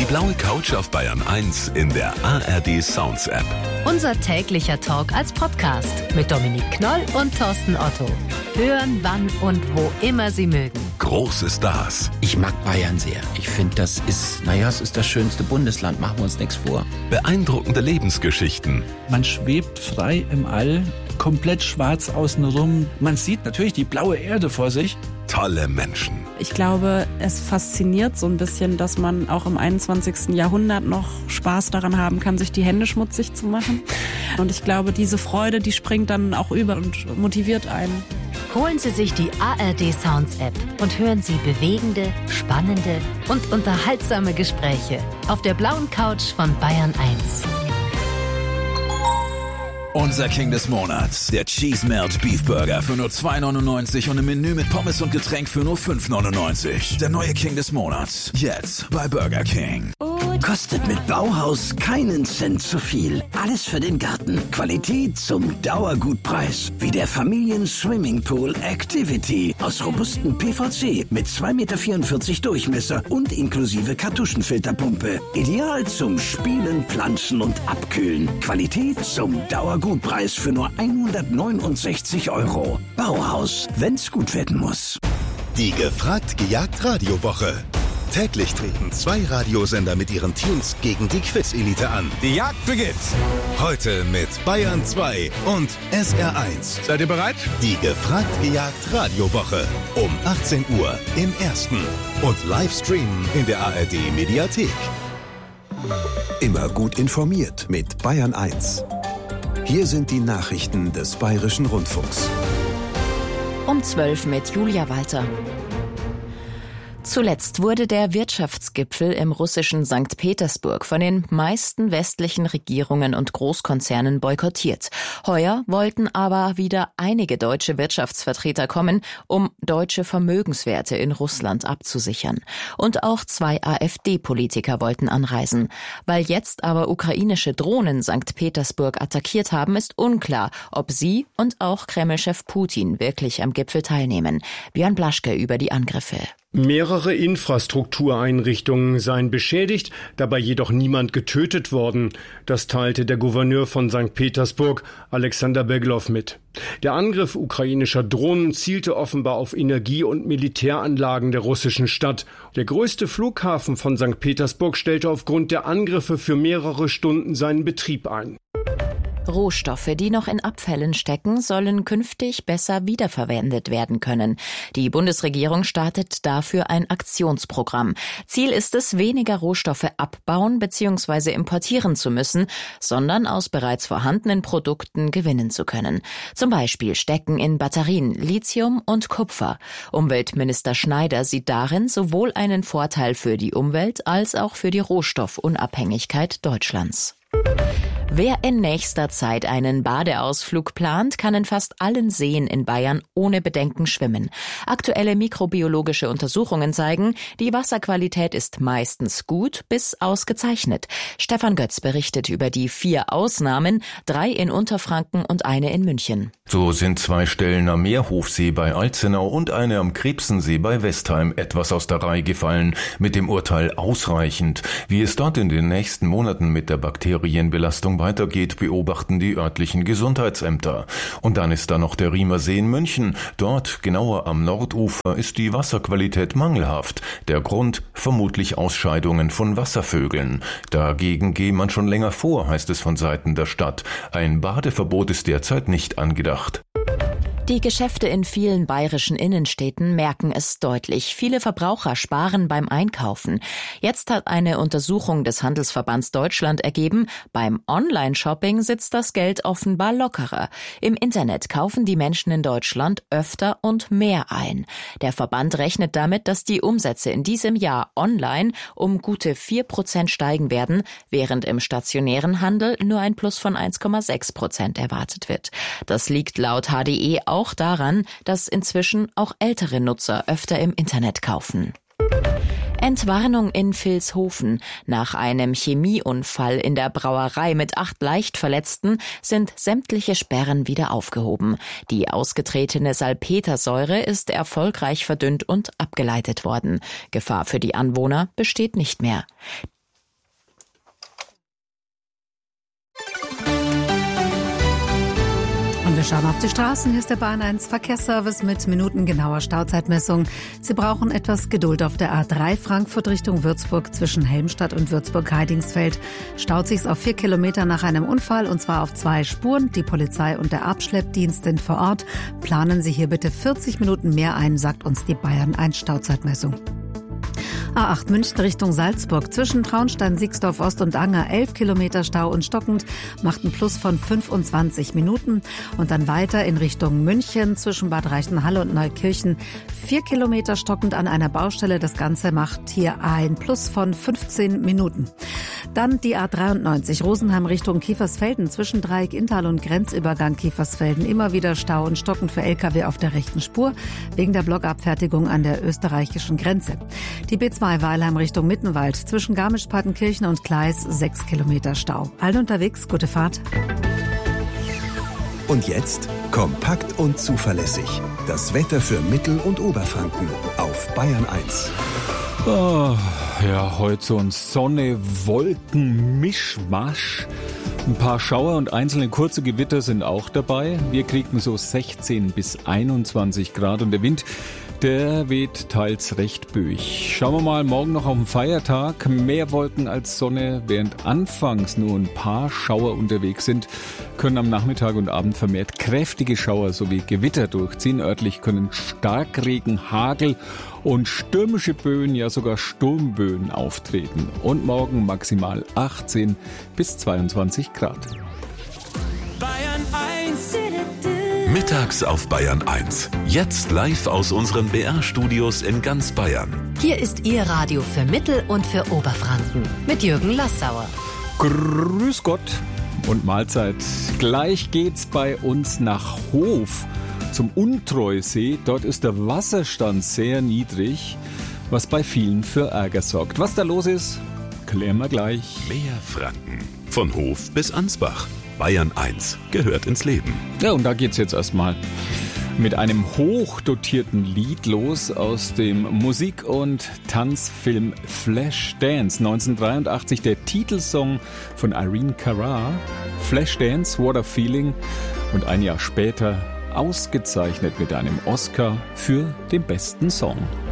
blaue Couch auf Bayern 1 in der ARD Sounds App. Unser täglicher Talk als Podcast mit Dominik Knoll und Thorsten Otto. Hören, wann und wo immer Sie mögen. Große Stars. Ich mag Bayern sehr. Ich finde, es ist das schönste Bundesland. Machen wir uns nichts vor. Beeindruckende Lebensgeschichten. Man schwebt frei im All, komplett schwarz außenrum. Man sieht natürlich die blaue Erde vor sich. Tolle Menschen. Ich glaube, es fasziniert so ein bisschen, dass man auch im 21. Jahrhundert noch Spaß daran haben kann, sich die Hände schmutzig zu machen. Und ich glaube, diese Freude, die springt dann auch über und motiviert einen. Holen Sie sich die ARD Sounds App und hören Sie bewegende, spannende und unterhaltsame Gespräche auf der blauen Couch von Bayern 1. Unser King des Monats, der Cheese Melt Beef Burger für nur 2,99 und im Menü mit Pommes und Getränk für nur 5,99. Der neue King des Monats, jetzt bei Burger King. Kostet mit Bauhaus keinen Cent zu viel. Alles für den Garten. Qualität zum Dauergutpreis. Wie der Familien-Swimmingpool Activity aus robustem PVC mit 2,44 Meter Durchmesser und inklusive Kartuschenfilterpumpe. Ideal zum Spielen, Planschen und Abkühlen. Qualität zum Dauergutpreis für nur 169 €. Bauhaus, wenn's gut werden muss. Die Gefragt-Gejagt-Radiowoche. Täglich treten 2 Radiosender mit ihren Teams gegen die Quiz-Elite an. Die Jagd beginnt. Heute mit Bayern 2 und SR1. Seid ihr bereit? Die Gefragt-Gejagt-Radiowoche. Um 18 Uhr im Ersten. Und live streamen in der ARD-Mediathek. Immer gut informiert mit Bayern 1. Hier sind die Nachrichten des Bayerischen Rundfunks. Um 12 mit Julia Walter. Zuletzt wurde der Wirtschaftsgipfel im russischen St. Petersburg von den meisten westlichen Regierungen und Großkonzernen boykottiert. Heuer wollten aber wieder einige deutsche Wirtschaftsvertreter kommen, um deutsche Vermögenswerte in Russland abzusichern. Und auch 2 AfD-Politiker wollten anreisen. Weil jetzt aber ukrainische Drohnen St. Petersburg attackiert haben, ist unklar, ob sie und auch Kreml-Chef Putin wirklich am Gipfel teilnehmen. Björn Blaschke über die Angriffe. Mehrere Infrastruktureinrichtungen seien beschädigt, dabei jedoch niemand getötet worden. Das teilte der Gouverneur von St. Petersburg, Alexander Beglow, mit. Der Angriff ukrainischer Drohnen zielte offenbar auf Energie- und Militäranlagen der russischen Stadt. Der größte Flughafen von St. Petersburg stellte aufgrund der Angriffe für mehrere Stunden seinen Betrieb ein. Rohstoffe, die noch in Abfällen stecken, sollen künftig besser wiederverwendet werden können. Die Bundesregierung startet dafür ein Aktionsprogramm. Ziel ist es, weniger Rohstoffe abbauen bzw. importieren zu müssen, sondern aus bereits vorhandenen Produkten gewinnen zu können. Zum Beispiel stecken in Batterien Lithium und Kupfer. Umweltminister Schneider sieht darin sowohl einen Vorteil für die Umwelt als auch für die Rohstoffunabhängigkeit Deutschlands. Wer in nächster Zeit einen Badeausflug plant, kann in fast allen Seen in Bayern ohne Bedenken schwimmen. Aktuelle mikrobiologische Untersuchungen zeigen, die Wasserqualität ist meistens gut bis ausgezeichnet. Stefan Götz berichtet über die 4 Ausnahmen, 3 in Unterfranken und eine in München. So sind 2 Stellen am Meerhofsee bei Alzenau und eine am Krebsensee bei Westheim etwas aus der Reihe gefallen, mit dem Urteil ausreichend. Wie es dort in den nächsten Monaten mit der Bakterienbelastung weitergeht, beobachten die örtlichen Gesundheitsämter. Und dann ist da noch der Riemersee in München. Dort, genauer am Nordufer, ist die Wasserqualität mangelhaft. Der Grund vermutlich Ausscheidungen von Wasservögeln. Dagegen gehe man schon länger vor, heißt es von Seiten der Stadt. Ein Badeverbot ist derzeit nicht angedacht. Die Geschäfte in vielen bayerischen Innenstädten merken es deutlich. Viele Verbraucher sparen beim Einkaufen. Jetzt hat eine Untersuchung des Handelsverbands Deutschland ergeben, beim Online-Shopping sitzt das Geld offenbar lockerer. Im Internet kaufen die Menschen in Deutschland öfter und mehr ein. Der Verband rechnet damit, dass die Umsätze in diesem Jahr online um gute 4% steigen werden, während im stationären Handel nur ein Plus von 1,6% erwartet wird. Das liegt laut HDE auch daran, dass inzwischen auch ältere Nutzer öfter im Internet kaufen. Entwarnung in Vilshofen. Nach einem Chemieunfall in der Brauerei mit 8 Leichtverletzten sind sämtliche Sperren wieder aufgehoben. Die ausgetretene Salpetersäure ist erfolgreich verdünnt und abgeleitet worden. Gefahr für die Anwohner besteht nicht mehr. Wir schauen auf die Straßen. Hier ist der Bahn 1 Verkehrsservice mit minutengenauer Stauzeitmessung. Sie brauchen etwas Geduld auf der A3 Frankfurt Richtung Würzburg zwischen Helmstadt und Würzburg-Heidingsfeld. Staut sich's auf 4 Kilometer nach einem Unfall und zwar auf 2 Spuren. Die Polizei und der Abschleppdienst sind vor Ort. Planen Sie hier bitte 40 Minuten mehr ein, sagt uns die Bayern 1 Stauzeitmessung. A8 München Richtung Salzburg. Zwischen Traunstein, Siegsdorf Ost und Anger 11 Kilometer Stau und stockend, macht einen Plus von 25 Minuten. Und dann weiter in Richtung München zwischen Bad Reichenhall und Neukirchen 4 Kilometer stockend an einer Baustelle. Das Ganze macht hier ein Plus von 15 Minuten. Dann die A93 Rosenheim Richtung Kiefersfelden zwischen Dreieck Inntal und Grenzübergang Kiefersfelden. Immer wieder Stau und stockend für Lkw auf der rechten Spur wegen der Blockabfertigung an der österreichischen Grenze. Die B2 Weilheim Richtung Mittenwald zwischen Garmisch-Partenkirchen und Gleis 6 Kilometer Stau. Allen unterwegs, gute Fahrt. Und jetzt kompakt und zuverlässig. Das Wetter für Mittel- und Oberfranken auf Bayern 1. Oh, ja, heute so ein Sonne, Wolken, Mischmasch. Ein paar Schauer und einzelne kurze Gewitter sind auch dabei. Wir kriegen so 16 bis 21 Grad und der Wind, der weht teils recht böig. Schauen wir mal, morgen noch auf den Feiertag. Mehr Wolken als Sonne, während anfangs nur ein paar Schauer unterwegs sind, können am Nachmittag und Abend vermehrt kräftige Schauer sowie Gewitter durchziehen. Örtlich können Starkregen, Hagel und stürmische Böen, ja sogar Sturmböen auftreten. Und morgen maximal 18 bis 22 Grad. Bayern 1. Mittags auf Bayern 1. Jetzt live aus unseren BR-Studios in ganz Bayern. Hier ist Ihr Radio für Mittel- und für Oberfranken mit Jürgen Lassauer. Grüß Gott und Mahlzeit. Gleich geht's bei uns nach Hof zum Untreusee. Dort ist der Wasserstand sehr niedrig, was bei vielen für Ärger sorgt. Was da los ist, klären wir gleich. Mehr Franken. Von Hof bis Ansbach. Bayern 1 gehört ins Leben. Ja, und da geht's jetzt erstmal mit einem hochdotierten Lied los aus dem Musik- und Tanzfilm Flashdance. 1983 der Titelsong von Irene Cara. Flashdance, What a Feeling. Und ein Jahr später ausgezeichnet mit einem Oscar für den besten Song.